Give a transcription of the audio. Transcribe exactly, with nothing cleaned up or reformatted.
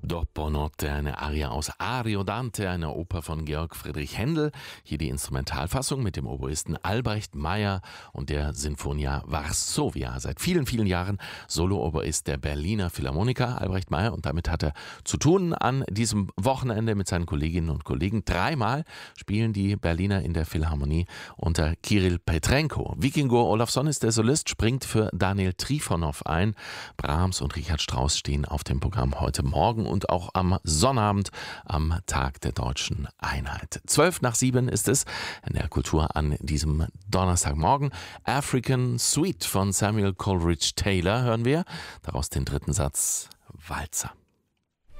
Dopo Notte, eine Aria aus Ariodante, einer Oper von Georg Friedrich Händel. Hier die Instrumentalfassung mit dem Oboisten Albrecht Meyer und der Sinfonia Varsovia. Seit vielen, vielen Jahren Solo-Oboist der Berliner Philharmoniker Albrecht Meyer. Und damit hat er zu tun an diesem Wochenende mit seinen Kolleginnen und Kollegen. Dreimal spielen die Berliner in der Philharmonie unter Kirill Petrenko. Vikingur Olafsson ist der Solist, springt für Daniel Trifonow ein. Brahms und Richard Strauss stehen auf dem Programm heute Morgen und auch am Sonnabend, am Tag der deutschen Einheit. Zwölf nach sieben ist es in der Kultur an diesem Donnerstagmorgen. African Suite von Samuel Coleridge Taylor hören wir. Daraus den dritten Satz Walzer.